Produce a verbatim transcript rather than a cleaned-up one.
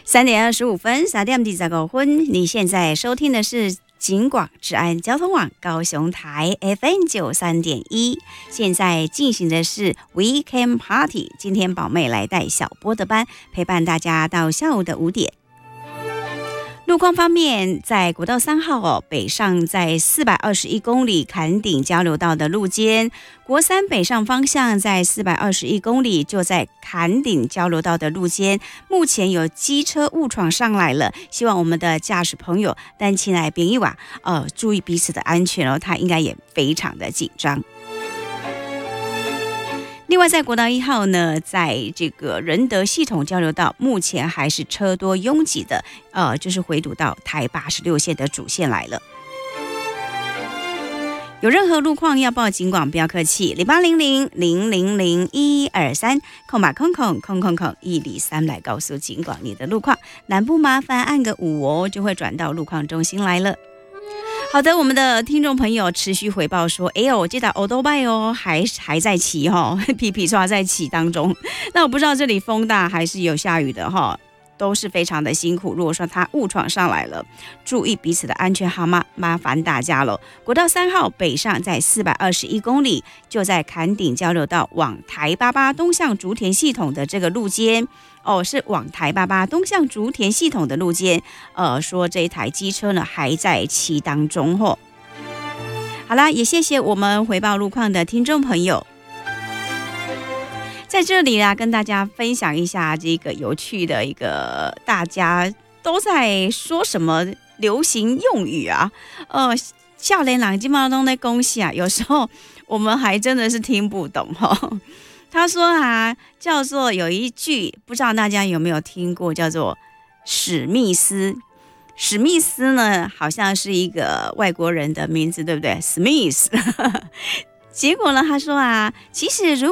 三点二十五分，三点第十五分。你现在收听的是警广治安交通网高雄台 F M 九三点一，现在进行的是 Weekend Party。今天宝妹来带小波的班，陪伴大家到下午的五点。路况方面，在国道三号哦，北上在四百二十一公里坎顶交流道的路肩，国三北上方向在四百二十一公里，就在坎顶交流道的路肩，目前有机车误闯上来了，希望我们的驾驶朋友单亲来朋友啊，呃，注意彼此的安全哦，他应该也非常的紧张。另外，在国道一号呢，在这个仁德系统交流道，目前还是车多拥挤的，呃，就是回堵到台八十六线的主线来了。有任何路况要报警广，不要客气，零八零零零零零一二三空吧空空空空空一零三来告诉警广你的路况。南部麻烦按个五哦，就会转到路况中心来了。好的，我们的听众朋友持续回报说，哎呦，我记得欧多拜哦，还还在骑哈、哦，皮皮刷在骑当中。那我不知道这里风大还是有下雨的哈、哦，都是非常的辛苦。如果说他误闯上来了，注意彼此的安全好吗？麻烦大家了。国道三号北上在四百二十一公里，就在坎顶交流道往台八八东向竹田系统的这个路肩。哦，是往台八八东向竹田系统的路肩，呃，说这一台机车呢还在骑当中吼。好啦，也谢谢我们回报路况的听众朋友，在这里啊，跟大家分享一下这个有趣的一个大家都在说什么流行用语啊，呃，少年人基本上都在恭喜啊，有时候我们还真的是听不懂吼。他说啊，叫做有一句，不知道大家有没有听过，叫做史密斯。史密斯呢，好像是一个外国人的名字，对不对？ Smith 结果呢，他说啊，其实如